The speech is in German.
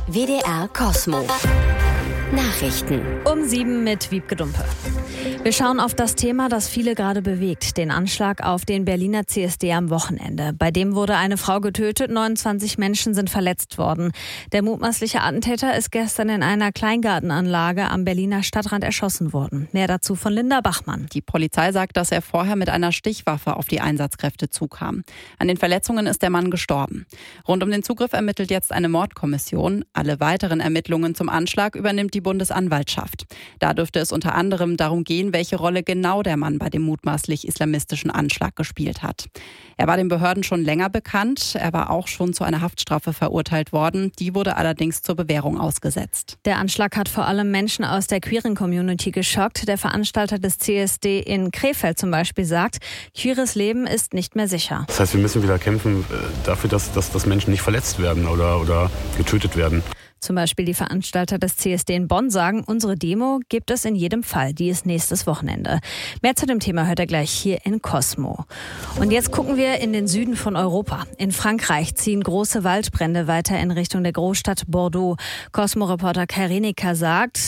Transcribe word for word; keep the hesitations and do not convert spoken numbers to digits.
W D R Kosmo. Nachrichten. Um sieben mit Wiebke Dumpe. Wir schauen auf das Thema, das viele gerade bewegt, den Anschlag auf den Berliner C S D am Wochenende. Bei dem wurde eine Frau getötet, neunundzwanzig Menschen sind verletzt worden. Der mutmaßliche Attentäter ist gestern in einer Kleingartenanlage am Berliner Stadtrand erschossen worden. Mehr dazu von Linda Bachmann. Die Polizei sagt, dass er vorher mit einer Stichwaffe auf die Einsatzkräfte zukam. An den Verletzungen ist der Mann gestorben. Rund um den Zugriff ermittelt jetzt eine Mordkommission. Alle weiteren Ermittlungen zum Anschlag übernimmt die Bundesanwaltschaft. Da dürfte es unter anderem darum gehen, welche Rolle genau der Mann bei dem mutmaßlich islamistischen Anschlag gespielt hat. Er war den Behörden schon länger bekannt. Er war auch schon zu einer Haftstrafe verurteilt worden. Die wurde allerdings zur Bewährung ausgesetzt. Der Anschlag hat vor allem Menschen aus der queeren Community geschockt. Der Veranstalter des C S D in Krefeld zum Beispiel sagt, queeres Leben ist nicht mehr sicher. Das heißt, wir müssen wieder kämpfen dafür, dass, dass, dass Menschen nicht verletzt werden oder, oder getötet werden. Zum Beispiel die Veranstalter des C S D in Bonn sagen, unsere Demo gibt es in jedem Fall. Die ist nächstes Wochenende. Mehr zu dem Thema hört ihr gleich hier in Kosmo. Und jetzt gucken wir in den Süden von Europa. In Frankreich ziehen große Waldbrände weiter in Richtung der Großstadt Bordeaux. Kosmo-Reporter Kai Renica sagt,